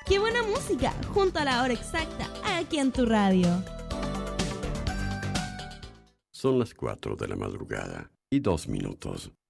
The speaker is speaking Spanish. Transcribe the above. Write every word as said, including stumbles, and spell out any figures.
¡Qué buena música! Junto a la hora exacta, aquí en tu radio. Son las cuatro de la madrugada y dos minutos.